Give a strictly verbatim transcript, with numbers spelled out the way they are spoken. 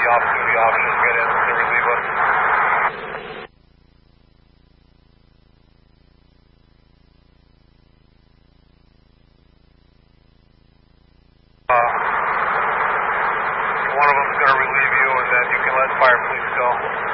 the off-duty officers get in to relieve us. Uh, one of them's going to relieve you, and then you can let fire police go.